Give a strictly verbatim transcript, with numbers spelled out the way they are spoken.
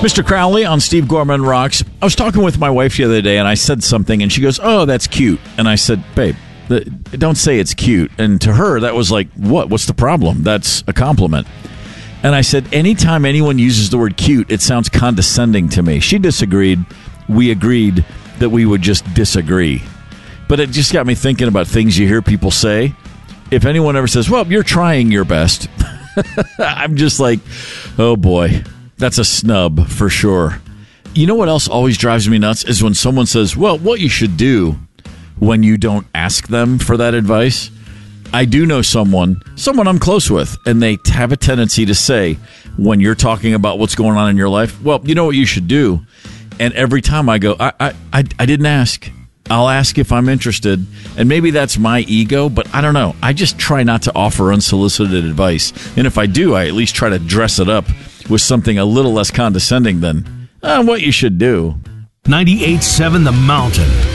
Mister Crowley on Steve Gorman Rocks. I was talking with my wife the other day, and I said something, and she goes, "Oh, that's cute." And I said, "Babe, the, don't say it's cute." And to her, that was like, what? What's the problem? That's a compliment. And I said, anytime anyone uses the word cute, it sounds condescending to me. She disagreed. We agreed that we would just disagree. But it just got me thinking about things you hear people say. If anyone ever says, "Well, you're trying your best," I'm just like, oh boy, that's a snub for sure. You know what else always drives me nuts is when someone says, "Well, what you should do," when you don't ask them for that advice. I do know someone, someone I'm close with, and they have a tendency to say, when you're talking about what's going on in your life, "Well, you know what you should do." And every time I go, I, I, I, I didn't ask. I'll ask if I'm interested. And maybe that's my ego, but I don't know. I just try not to offer unsolicited advice. And if I do, I at least try to dress it up with something a little less condescending than uh, what you should do. ninety-eight point seven The Mountain.